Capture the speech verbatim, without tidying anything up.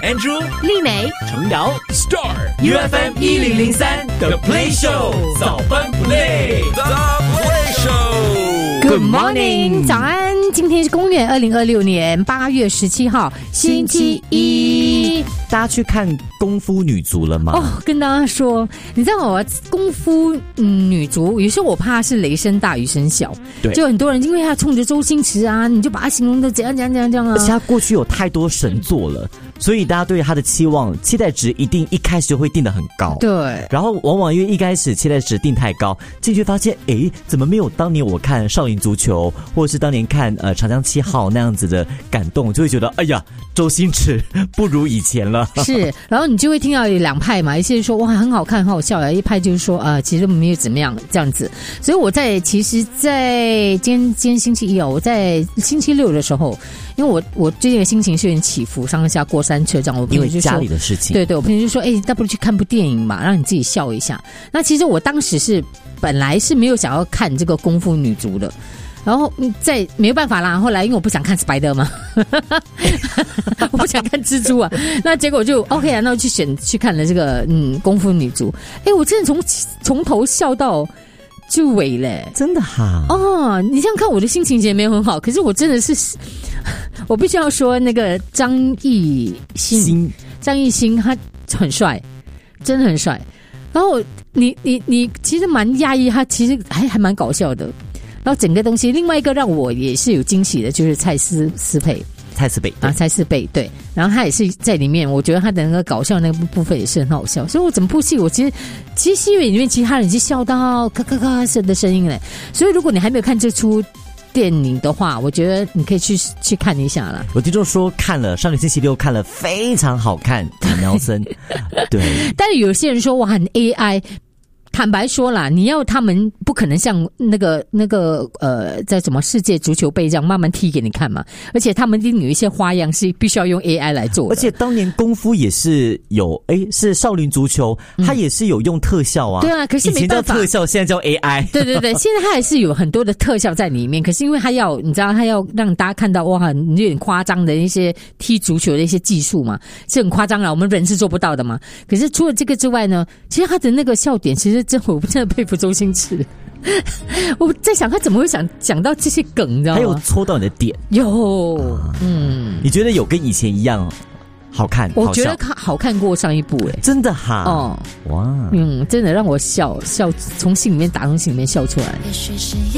Andrew、 丽美、 程瑶 Star U F M 一零零三 The Play Show 早班 Play The Play Show。Good morning， 早安！今天是公元二零二六年八月十七号，星期一。 大家去看功夫女足了吗？ 哦，跟大家说，你知道我功夫、嗯、女足，有时候我怕是雷声大雨声小， 对， 就很多人因为他冲着周星驰啊，你就把他形容的怎样怎样怎样怎样啊。 而且他过去有太多神作了，所以大家对他的期望、期待值一定一开始就会定得很高。 对， 然后往往因为一开始期待值定太高，进去发现，诶，怎么没有当年我看少林足球，或者是当年看呃长江七号那样子的感动，就会觉得，哎呀，周星驰不如以前了。 是，然后你就会听到有两派嘛，一些人说哇很好看很好笑，一派就是说呃其实没有怎么样这样子。所以我在其实在今天今天星期一哦，我在星期六的时候，因为我我最近的心情是有点起伏，上下过山车这样，我朋友就说因为家里的事情， 对对，我朋友就说，哎，那不如去看部电影嘛，让你自己笑一下。那其实我当时是本来是没有想要看这个功夫女足的。然后再没有办法啦，后来因为我不想看 Spider 嘛，我不想看蜘蛛啊，那结果就 OK 啊，那我去选去看了这个嗯功夫女足，哎，我真的从从头笑到就尾嘞， 真的哈哦，你这样看我的心情也没有很好，可是我真的是，我必须要说那个张艺兴，张艺兴他很帅，真的很帅，然后你你你其实蛮压抑，他其实还还蛮搞笑的。然后整个东西，另外一个让我也是有惊喜的，就是蔡思思佩， 蔡思贝啊，蔡思贝对，然后他也是在里面，我觉得他的那个搞笑那个部分也是很好笑，所以我整部戏我其实其实戏院里面其他人是笑到咔咔咔的声音嘞，所以如果你还没有看这出电影的话，我觉得你可以去去看一下啦。 我听众说看了上个星期六看了非常好看，苗森对， 但是有些人说哇很 A I。坦白说啦，你要他们不可能像那个那个呃，在什么世界足球杯这样慢慢踢给你看嘛，而且他们一定有一些花样是必须要用 A I 来做的。 而且当年功夫也是有，诶，是少林足球，它也是有用特效啊。 对啊，可是没办法， 以前叫特效，现在叫 A I。 对对对，现在它还是有很多的特效在里面，可是因为它要，你知道，它要让大家看到哇，有点夸张的一些踢足球的一些技术嘛，是很夸张啦，我们人是做不到的嘛。可是除了这个之外呢，其实它的那个笑点，其实真我真的佩服周星驰。我在想他怎么会想讲到这些梗，你知道吗？ 还有戳到你的点， 有，嗯， 你觉得有跟以前一样好看？ 我觉得他好看过上一部，哎， 真的哈， 哦， 哇， 嗯，真的让我笑笑，从心里面打从心里面笑出来。